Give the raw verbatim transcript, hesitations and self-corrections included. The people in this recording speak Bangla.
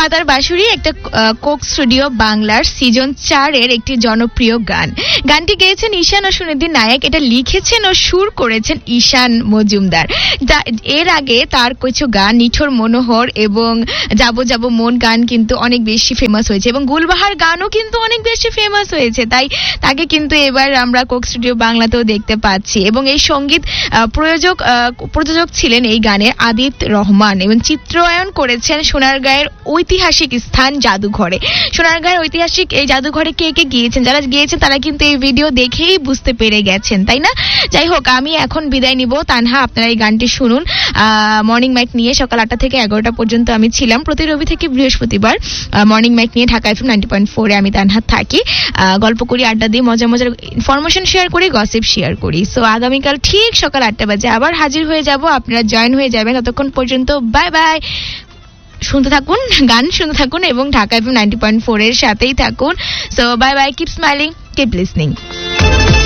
পাতার বাঁশুরি একটা কোক স্টুডিও বাংলার সিজন চারের একটি জনপ্রিয় গান। গানটি গেয়েছেন ঈশান ও সুনিধি নায়ক। এটা লিখেছেন ও সুর করেছেন ঈশান মজুমদার। এর আগে তার কিছু গান নিঠোর মনোহর এবং যাবো যাবো মন গান কিন্তু অনেক বেশি ফেমাস হয়েছে এবং গুলবাহার গানও কিন্তু অনেক বেশি ফেমাস হয়েছে। তাই তাকে কিন্তু এবার আমরা কোক স্টুডিও বাংলাতেও দেখতে পাচ্ছি। এবং এই সঙ্গীত প্রযোজক প্রযোজক ছিলেন এই গানের আদিত রহমান এবং চিত্রায়ন করেছেন সোনারগাঁয়ের ঐতিহাসিক স্থান জাদুঘরে। সোনারগাঁয়ের ঐতিহাসিক এই জাদুঘরে কে কে গিয়েছেন, যারা গিয়েছেন তারা কিন্তু এই ভিডিও দেখেই বুঝতে পেরে গেছেন, তাই না? যাই হোক, আমি এখন বিদায় নিব। তানহা, আপনারা এই গানটি শুনুন। মর্নিং মাইক নিয়ে সকাল আটটা থেকে এগারোটা পর্যন্ত আমি ছিলাম। প্রতি রবি থেকে বৃহস্পতিবার মর্নিং মাইক নিয়ে ঢাকা এফএম নাইনটি পয়েন্ট ফোরে আমি তানহা থাকি। গল্প করি, আড্ডা দিই, মজা মজার ইনফরমেশন শেয়ার করি, গসিপ শেয়ার করি। সো আগামীকাল ঠিক সকাল আটটা বাজে আবার হাজির হয়ে যাব। আপনারা জয়েন হয়ে যাবেন। ততক্ষণ পর্যন্ত বাই বাই। শুনতে থাকুন, গান শুনতে থাকুন এবং Dhaka FM ninety point four এর সাথেই থাকুন। So bye bye, keep smiling, keep listening.